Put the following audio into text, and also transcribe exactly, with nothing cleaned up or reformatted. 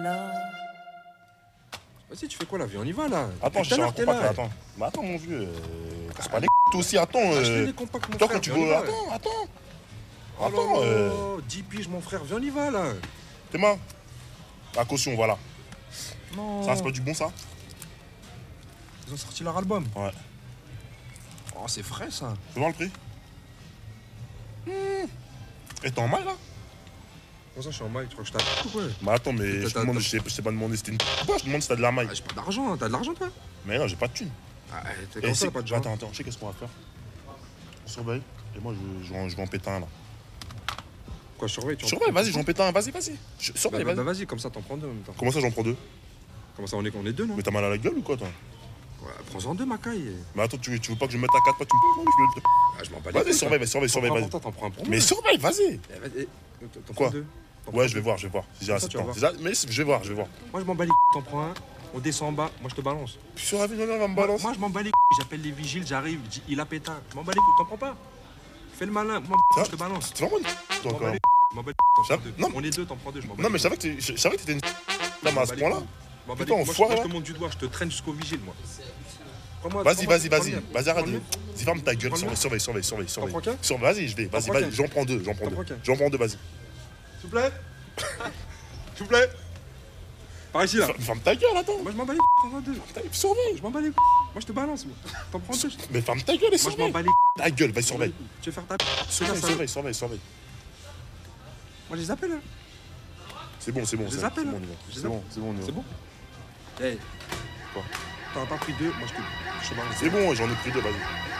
Vas-y, tu fais quoi là? Viens, on y va là. Attends, je suis un compact là, attends. Mais attends, mon vieux. C'est pas les toi aussi, attends. Acheter des compacts, mon toi, frère. quand tu veux. Attends, attends. Oh Attends. là là, euh... dix piges, mon frère, viens, on y va là. T'es ma la caution, voilà. Non. Ça, c'est pas du bon, ça? Ils ont sorti leur album. Ouais. Oh, c'est frais ça. Tu vois le prix? Mmh. Et t'es en maille là? Comment ça, je suis en maille? Tu crois que je t'attends ou quoi? Bah attends, mais je te demande, je t'ai pas demandé, c'était une. Pourquoi je te demande si t'as de la maille? Ah, j'ai pas d'argent, t'as de l'argent toi? Mais non, j'ai pas de thune. Ah, t'es comme ça, pas de gens. Attends, attends, je sais qu'est-ce qu'on va faire. On surveille. Et moi, je, je, vais, en, je vais en péter un là. Quoi, je surveille? Tu surveille, vas-y, j'en pète un, vas-y, vas-y. Surveille, bah, vas-y. Bah, vas-y, comme ça, t'en prends deux en même temps. Comment ça, j'en prends deux? Comment ça, on est, on est deux, non? Mais t'as mal à la gueule ou quoi, toi? Ouais, prends-en deux, ma caille. Mais attends, tu veux, tu veux pas que je mette à quatre pattes? Tu me prends? Ah, je m'en bats les couilles. Vas-y, surveille, surveille, surveille, vas-y. T'en prends un pour moi. Mais surveille, vas-y. T'en Quoi? prends deux. Ouais, je vais voir, je vais voir. Si j'ai assez de temps. Mais je vais voir, je vais voir. Moi, je m'en bats les couilles, t'en prends un. On descend en bas, moi je te balance. Sur la ville, on va me balancer. Moi, je m'en bats les couilles, j'appelle les vigiles, j'arrive, il a pétard. Je m'en bats les couilles, t'en prends pas? Fais le malin, moi je te balance. C'est vraiment une. Je m'en bats les couilles, t'en prends deux. On est deux, t'en prends deux, je m'en bats. Non, mais je savais que t'étais une. Là, mais à ce point-là. Putain, on foire. Moi, je te monte du doigt, je te traîne jusqu'au vigile, moi. Vas-y, vas-y, vas-y. Vas-y, arrête. Vas-y, ferme ta gueule. Surveille, surveille, surveille, surveille. Vas-y, je vais. Vas-y, vas-y. J'en prends deux, j'en prends deux. J'en prends deux, vas-y. S'il vous plaît. S'il vous plaît. Par ici là. Ferme ta gueule, attends. Moi je m'en bats les couilles, t'en deux. Surveille. Je m'en bats les couilles. Moi je te balance, moi. T'en prends deux. Mais ferme ta gueule et surveille. Moi je m'en bats les ta gueule, vas-y, surveille. Tu veux faire ta. Surveille, surveille, surveille, surveille. Moi je les appelle, hein. C'est bon, c'est bon. Je les appelle, c'est bon, c'est bon. C'est bon. Eh. Quoi? T'en as pas pris deux, moi je te. Je te balance. C'est bon, j'en ai pris deux, vas-y.